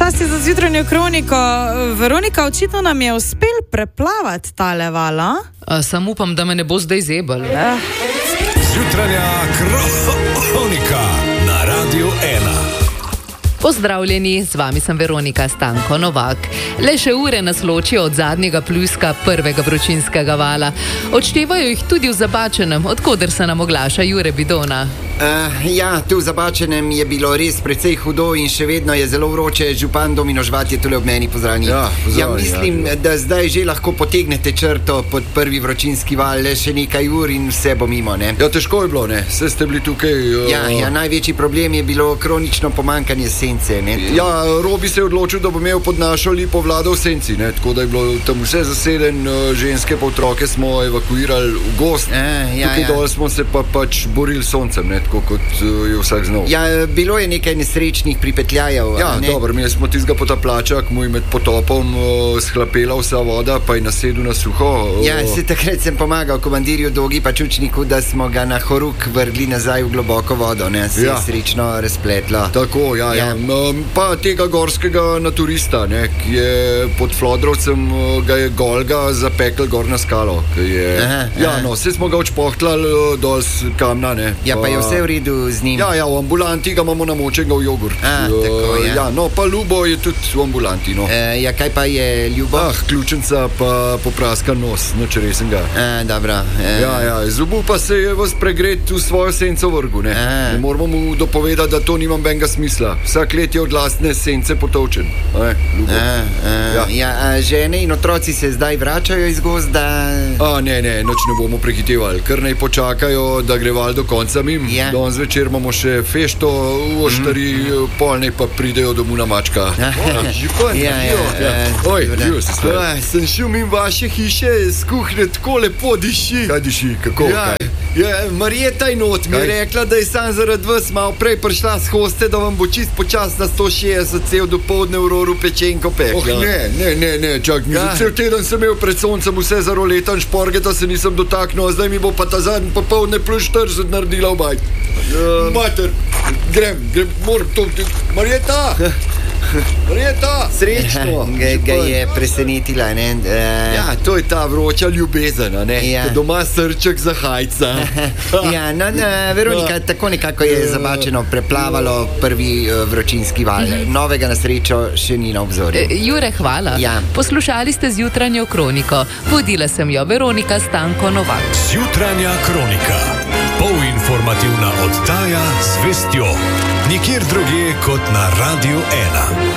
Časti za zjutranjo kroniko. Veronika, očitno nam je uspel preplavati tale val, a? Sam upam, da me ne bo zdaj zebel. Zjutranja kronika na Radiu 1. Pozdravljeni, z vami sem Veronika Stanko Novak. Le še ure nas ločijo od zadnjega pljuska prvega vročinskega vala. Odštevajo jih tudi v Zabačenem, od koder se nam oglaša Jure Bidona. Tu v Zabačenem je bilo res precej hudo in še vedno je zelo vroče. Župan Domino Žvat je tule ob meni, pozdravljeni. Mislim, da zdaj že lahko potegnete črto pod prvi vročinski val, le še nekaj ur in vse bo mimo, ne? Ja, težko je bilo, ne? Vse ste bili tukaj... največji problem je bilo kronično pomankanje sence, ne? Ja, Robi se je odločil, da bo imel pod našo lipo vlado v senci, ne? Tako da je bilo tam vse zaseden, ženske pa otroke smo evakuirali v gost. Tukaj dol smo se pa pač borili s soncem, ne? Tako kot je vsak znal. Bilo je nekaj nesrečnih pripetljajev. Dobro, mi smo tistega potapljača, ki mu je med potopom shlapela vsa voda, pa je nasedel na suho. Se takrat sem pomagal komandirju Dogi pa Čučniku, da smo ga na horuk vrgli nazaj v globoko vodo, ne? Se je srečno razpletlo. Tako, pa tega gorskega naturista, ne? Ki je pod Flodrovcem, ga je Golga zapekel gor na skalo. Vse smo ga odšpohtlali dol s kamna, ne? Pa je vse v redu z njim. V ambulanti ga imamo namočenega v jogurt. Pa Ljubo je tudi v ambulanti, no. Kaj pa je Ljubo? Ključenca pa popraskan nos, noč resenga. Dobro. Zubu pa se je vas pregret v svojo senco vrgu, ne. Ne moramo mu dopovedati, da to nima benga smisla. Vsak let je od lastne sence potovčen. Žene in otroci se zdaj vračajo iz gozda? Ne, noč ne bomo prehitevali. Kar naj počakajo, da gre val do konca mim. Danes večer imamo še fešto v Oštari, polnej pa pridejo domov na mačka. Sem šel mim vaše hiše, z kuhne tako lepo diši. Kaj diši? Kako? Marjeta in not mi je rekla, da je sam zaradi vas malo prej prišla s hoste, da vam bo čist počas na 160 cel dopoldne v roru pečenko pekla. Ne, čak, cel teden sem imel pred soncem vse zaroletan šporgeta, se nisem dotaknil, zdaj mi bo pa ta zadnji popoldne plus 40 naredila v bajt. Mater, grem, moram to... Marjeta! Srečno! Ga je presenetila, ne? To je ta vroča ljubezen, ne? Doma srček za hajca. Veronika, tako nekako je Zabačeno preplavalo prvi vročinski val. Novega na srečo še ni na obzorju. Jure, hvala. Poslušali ste zjutranjo kroniko. Vodila sem jo Veronika Stanko Novak. Zjutranja kronika. Polinformativna oddaja z vestjo. Nikjer drugje kot na Radiu 1.